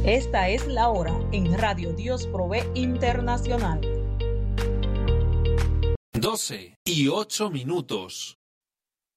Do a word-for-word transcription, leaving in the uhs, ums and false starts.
Esta es la hora en Radio Dios Provee Internacional. doce y ocho minutos.